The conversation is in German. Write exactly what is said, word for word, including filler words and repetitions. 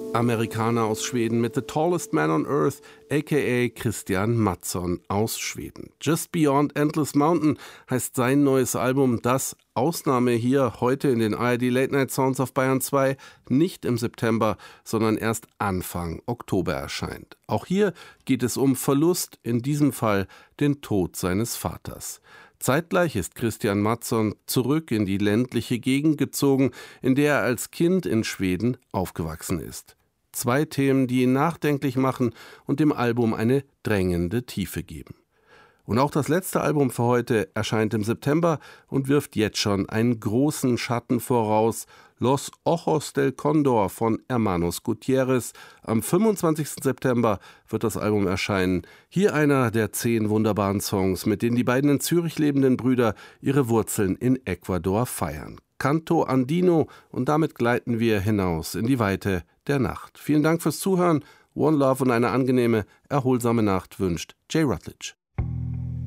Amerikaner aus Schweden mit The Tallest Man on Earth, aka Christian Mattsson aus Schweden. Just Beyond Endless Mountain heißt sein neues Album, das, Ausnahme hier heute in den A R D Late Night Sounds auf Bayern zwei, nicht im September, sondern erst Anfang Oktober erscheint. Auch hier geht es um Verlust, in diesem Fall den Tod seines Vaters. Zeitgleich ist Christian Mattsson zurück in die ländliche Gegend gezogen, in der er als Kind in Schweden aufgewachsen ist. Zwei Themen, die ihn nachdenklich machen und dem Album eine drängende Tiefe geben. Und auch das letzte Album für heute erscheint im September und wirft jetzt schon einen großen Schatten voraus. Los Ojos del Cóndor von Hermanos Gutierrez. Am fünfundzwanzigsten September wird das Album erscheinen. Hier einer der zehn wunderbaren Songs, mit denen die beiden in Zürich lebenden Brüder ihre Wurzeln in Ecuador feiern. Canto Andino, und damit gleiten wir hinaus in die Weite der Nacht. Vielen Dank fürs Zuhören. One Love und eine angenehme, erholsame Nacht wünscht Jay Rutledge.